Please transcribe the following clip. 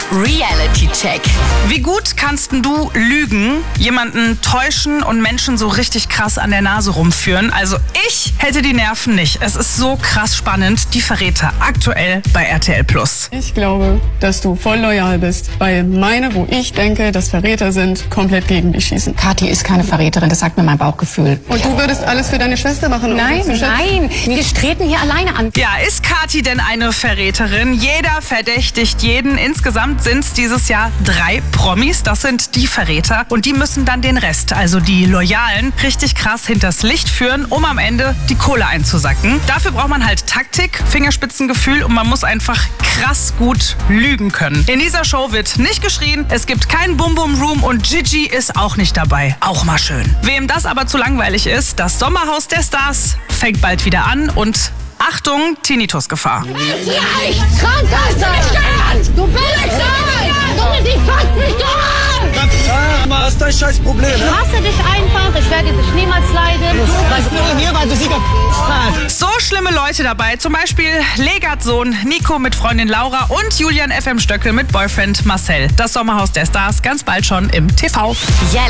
Reality Check. Wie gut kannst denn du lügen, jemanden täuschen und Menschen so richtig krass an der Nase rumführen? Also ich hätte die Nerven nicht. Es ist so krass spannend. Die Verräter aktuell bei RTL+. Ich glaube, dass du voll loyal bist, weil meine, wo ich denke, dass Verräter sind, komplett gegen dich schießen. Kathi ist keine Verräterin, das sagt mir mein Bauchgefühl. Und du würdest alles für deine Schwester machen? Um Nein, sie zu schützen? wir treten hier alleine an. Ja, ist Kathi denn eine Verräterin? Jeder verdächtigt jeden. Insgesamt sind es dieses Jahr 3 Promis. Das sind die Verräter. Und die müssen dann den Rest, also die Loyalen, richtig krass hinters Licht führen, um am Ende die Kohle einzusacken. Dafür braucht man halt Taktik, Fingerspitzengefühl und man muss einfach krass gut lügen können. In dieser Show wird nicht geschrien, es gibt keinen Bum-Bum-Room und Gigi ist auch nicht dabei. Auch mal schön. Wem das aber zu langweilig ist, das Sommerhaus der Stars fängt bald wieder an und Achtung, Tinnitusgefahr. Ich krank sein! Du bist Junge, die fasst mich an! Was ist dein scheiß Problem? Ich hasse dich einfach, ich werde dich niemals leiden. Weil du sie hast. So schlimme Leute dabei, zum Beispiel Legats Sohn Nico mit Freundin Laura und Julian FM Stöckel mit Boyfriend Marcel. Das Sommerhaus der Stars ganz bald schon im TV.